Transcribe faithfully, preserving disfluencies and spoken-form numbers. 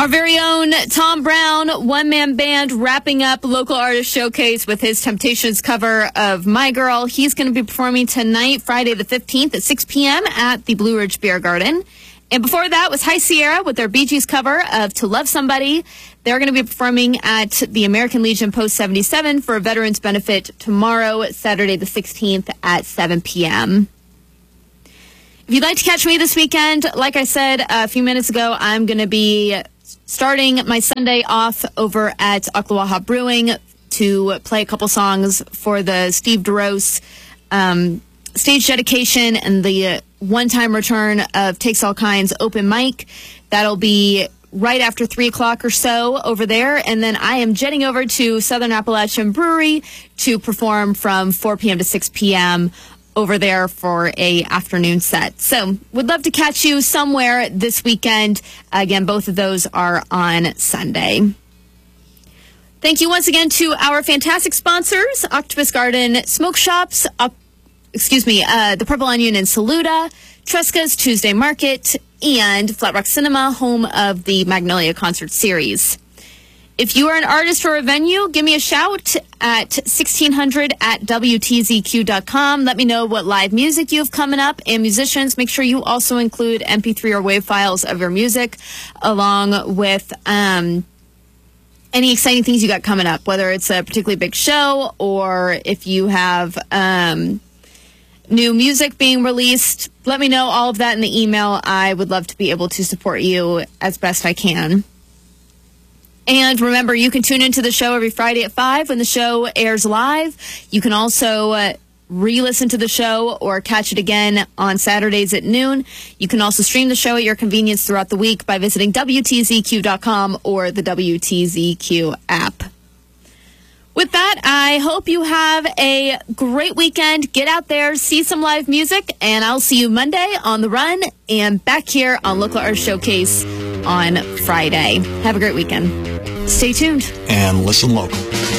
Our very own Tom Brown, one-man band, wrapping up Local Artist Showcase with his Temptations cover of My Girl. He's going to be performing tonight, Friday the fifteenth at six p.m. at the Blue Ridge Beer Garden. And before that was High Sierra with their Bee Gees cover of To Love Somebody. They're going to be performing at the American Legion Post seventy-seven for a Veterans Benefit tomorrow, Saturday the sixteenth at seven p.m. If you'd like to catch me this weekend, like I said a few minutes ago, I'm going to be starting my Sunday off over at Ocklawaha Brewing to play a couple songs for the Steve DeRose um, stage dedication and the uh, one-time return of Takes All Kinds open mic. That'll be right after three o'clock or so over there. And then I am jetting over to Southern Appalachian Brewery to perform from four p.m. to six p.m. over there for a afternoon set. So would love to catch you somewhere this weekend. Again, both of those are on Sunday. Thank you once again to our fantastic sponsors, Octopus Garden Smoke Shops, uh, excuse me, uh, the Purple Onion in Saluda, Tresca's Tuesday Market, and Flat Rock Cinema, home of the Magnolia Concert Series. If you are an artist or a venue, give me a shout at sixteen hundred at W T Z Q dot com. Let me know what live music you have coming up. And musicians, make sure you also include M P three or WAV files of your music along with um, any exciting things you got coming up, whether it's a particularly big show or if you have um, new music being released. Let me know all of that in the email. I would love to be able to support you as best I can. And remember, you can tune into the show every Friday at five when the show airs live. You can also uh, re-listen to the show or catch it again on Saturdays at noon. You can also stream the show at your convenience throughout the week by visiting W T Z Q dot com or the W T Z Q app. With that, I hope you have a great weekend. Get out there, see some live music, and I'll see you Monday on The Run and back here on Local Artist Showcase on Friday. Have a great weekend. Stay tuned. And listen local.